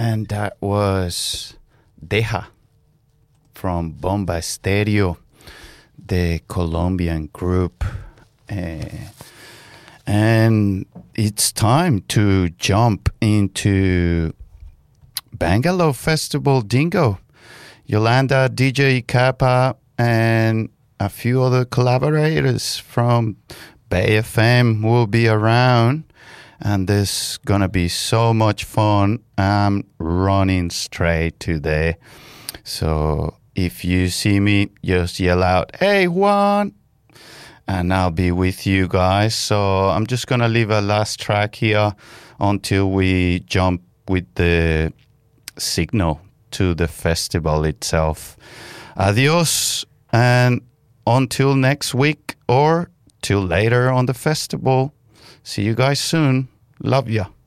And that was Deja from Bomba Stereo, the Colombian group. And it's time to jump into Bangalore Festival Dingo. Yolanda, DJ Kappa, and a few other collaborators from Bay FM will be around. And there's going to be so much fun. I'm running straight to there. So if you see me, just yell out, "Hey, Juan!" And I'll be with you guys. So I'm just going to leave a last track here until we jump with the signal to the festival itself. Adios, and until next week or till later on the festival. See you guys soon. Love ya.